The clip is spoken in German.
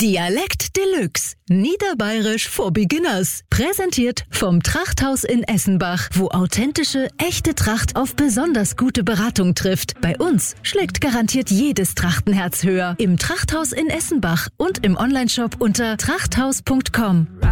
Dialekt Deluxe. Niederbayerisch for Beginners. Präsentiert vom Trachthaus in Essenbach, wo authentische, echte Tracht auf besonders gute Beratung trifft. Bei uns schlägt garantiert jedes Trachtenherz höher. Im Trachthaus in Essenbach und im Onlineshop unter trachthaus.com.